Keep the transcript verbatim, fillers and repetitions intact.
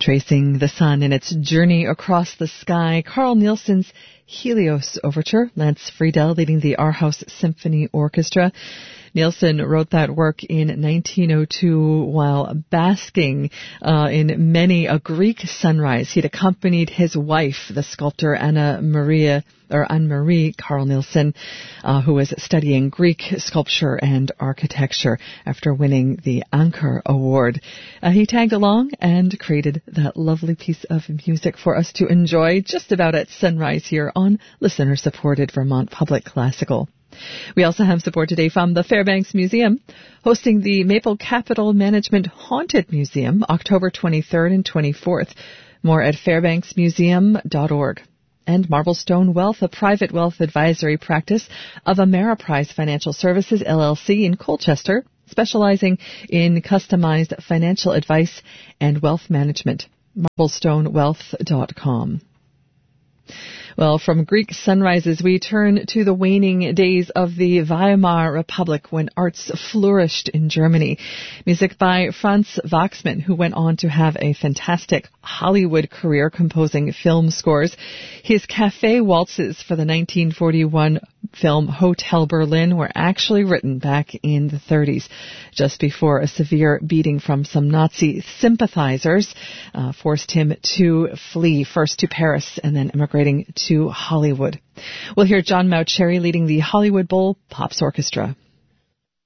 Tracing the sun in its journey across the sky, Carl Nielsen's Helios Overture, Lance Friedel leading the Aarhus Symphony Orchestra. Nielsen wrote that work in nineteen oh two while basking uh, in many a Greek sunrise. He'd accompanied his wife, the sculptor Anna Maria or Anne-Marie Carl Nielsen, uh, who was studying Greek sculpture and architecture after winning the Anker Award. Uh, he tagged along and created that lovely piece of music for us to enjoy just about at sunrise here on listener-supported Vermont Public Classical. We also have support today from the Fairbanks Museum, hosting the Maple Capital Management Haunted Museum, October twenty-third and twenty-fourth. More at fairbanks museum dot org. And Marblestone Wealth, a private wealth advisory practice of Ameriprise Financial Services, L L C in Colchester, specializing in customized financial advice and wealth management. marblestone wealth dot com. Well, from Greek sunrises, we turn to the waning days of the Weimar Republic when arts flourished in Germany. Music by Franz Waxman, who went on to have a fantastic Hollywood career composing film scores. His café waltzes for the nineteen forty-one film Hotel Berlin were actually written back in the thirties, just before a severe beating from some Nazi sympathizers uh, forced him to flee, first to Paris and then emigrating to Hollywood. We'll hear John Mauceri leading the Hollywood Bowl Pops Orchestra.